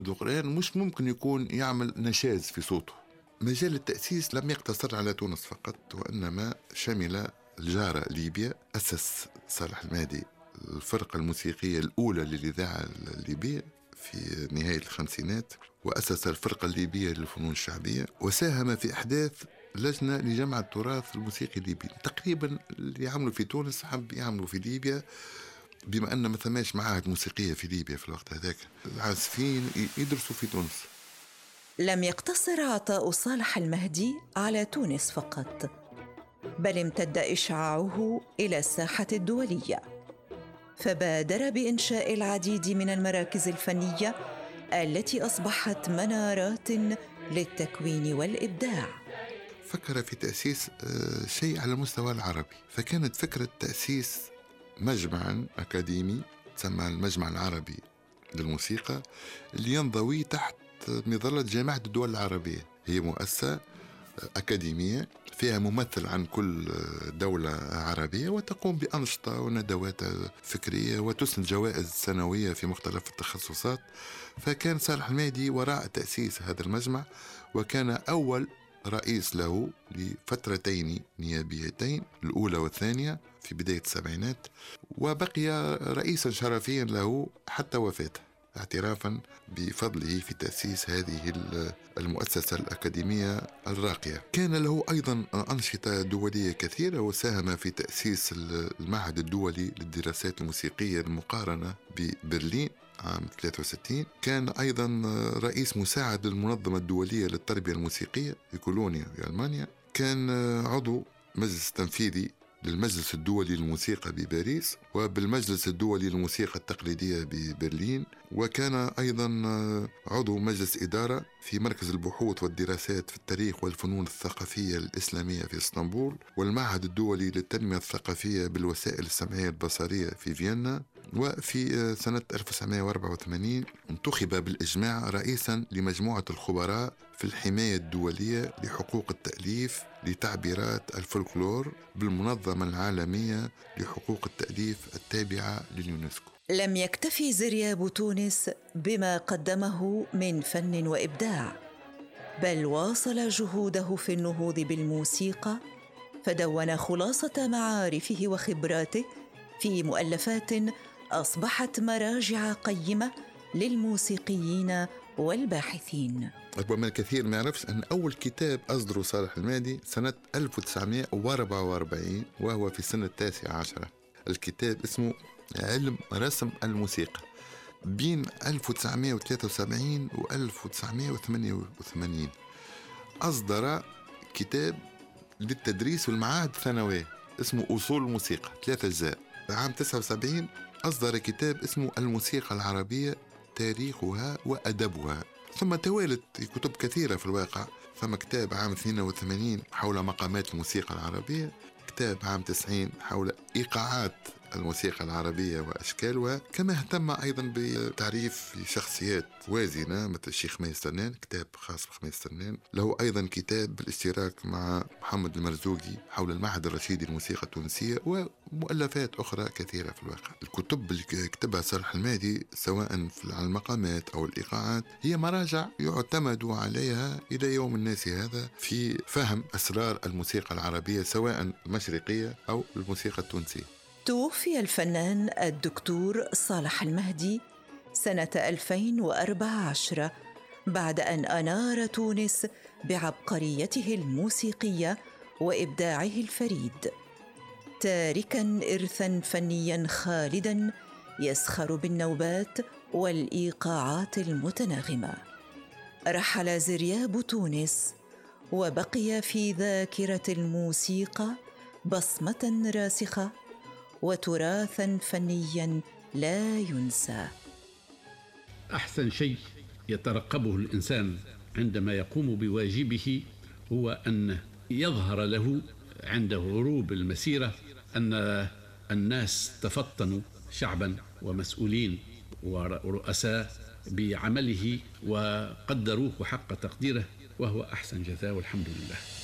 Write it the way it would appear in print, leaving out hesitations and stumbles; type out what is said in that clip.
ذقران مش ممكن يكون يعمل نشاز في صوته. مجال التأسيس لم يقتصر على تونس فقط، وإنما شمل الجارة ليبيا. أسس صالح المهدي الفرقة الموسيقية الأولى للإذاعة الليبية في نهاية الخمسينات، وأسس الفرقة الليبية للفنون الشعبية، وساهم في إحداث لجنة لجمع التراث الموسيقي الليبي. تقريبا اللي يعملوا في تونس حب يعملوا في ليبيا، بما أن ما ثماش معاهد موسيقية في ليبيا في الوقت هذاك، العازفين يدرسوا في تونس. لم يقتصر عطاء صالح المهدي على تونس فقط، بل امتد إشعاعه إلى الساحة الدولية، فبادر بإنشاء العديد من المراكز الفنية التي أصبحت منارات للتكوين والإبداع. فكر في تأسيس شيء على المستوى العربي، فكانت فكرة تأسيس مجمعا أكاديمي تسمى المجمع العربي للموسيقى، اللي ينضوي تحت مظلة جامعة الدول العربية. هي مؤسسة أكاديمية فيها ممثل عن كل دولة عربية، وتقوم بأنشطة وندوات فكرية وتسند جوائز سنوية في مختلف التخصصات. فكان صالح المهدي وراء تأسيس هذا المجمع، وكان أول رئيس له لفترتين نيابيتين، الأولى والثانية في بداية السبعينات، وبقي رئيسا شرفيا له حتى وفاته، اعترافا بفضله في تأسيس هذه المؤسسة الأكاديمية الراقية. كان له أيضا أنشطة دولية كثيرة، وساهم في تأسيس المعهد الدولي للدراسات الموسيقية المقارنة ببرلين عام 63. كان أيضا رئيس مساعد للمنظمة الدولية للتربية الموسيقية في كولونيا في ألمانيا. كان عضو مجلس تنفيذي للمجلس الدولي للموسيقى بباريس، وبالمجلس الدولي للموسيقى التقليدية ببرلين. وكان أيضا عضو مجلس إدارة في مركز البحوث والدراسات في التاريخ والفنون الثقافية الإسلامية في اسطنبول، والمعهد الدولي للتنمية الثقافية بالوسائل السمعية البصرية في فيينا. وفي سنة 1984 انتخب بالإجماع رئيسا لمجموعة الخبراء في الحماية الدولية لحقوق التأليف لتعبيرات الفولكلور بالمنظمة العالمية لحقوق التأليف التابعة لليونسكو. لم يكتفي زرياب تونس بما قدمه من فن وإبداع، بل واصل جهوده في النهوض بالموسيقى، فدون خلاصة معارفه وخبراته في مؤلفات أصبحت مراجع قيمة للموسيقيين والباحثين. ربما الكثير ما يعرفش أن أول كتاب أصدره صالح المهدي سنة 1944، وهو في سنة 19. الكتاب اسمه علم رسم الموسيقى. بين 1973 و 1988 أصدر كتاب للتدريس والمعاهد الثانوية اسمه أصول الموسيقى 3 أجزاء. عام 79 أصدر كتاب اسمه الموسيقى العربية تاريخها وأدبها. ثم توالت كتب كثيرة في الواقع. ثم كتاب عام 82 حول مقامات الموسيقى العربية، كتاب عام 90 حول إيقاعات الموسيقى العربية وأشكالها. كما اهتم أيضا بتعريف شخصيات وازنة مثل الشيخ مي سرنان، كتاب خاص بخميس سرنان. له أيضا كتاب بالاشتراك مع محمد المرزوقي حول المعهد الرشيدي للموسيقى التونسية، ومؤلفات أخرى كثيرة في الواقع. الكتب اللي كتبها صالح المهدي سواء على المقامات أو الإيقاعات هي مراجع يعتمد عليها إلى يوم الناس هذا في فهم أسرار الموسيقى العربية سواء المشرقية أو الموسيقى التونسية. توفي الفنان الدكتور صالح المهدي سنة 2014 بعد أن أنار تونس بعبقريته الموسيقية وإبداعه الفريد، تاركاً إرثاً فنياً خالداً يسخر بالنوبات والإيقاعات المتناغمة. رحل زرياب تونس، وبقي في ذاكرة الموسيقى بصمة راسخة وتراثاً فنياً لا ينسى. أحسن شيء يترقبه الإنسان عندما يقوم بواجبه هو أن يظهر له عند غروب المسيرة أن الناس تفطنوا شعباً ومسؤولين ورؤساء بعمله وقدروه حق تقديره، وهو أحسن جزاء والحمد لله.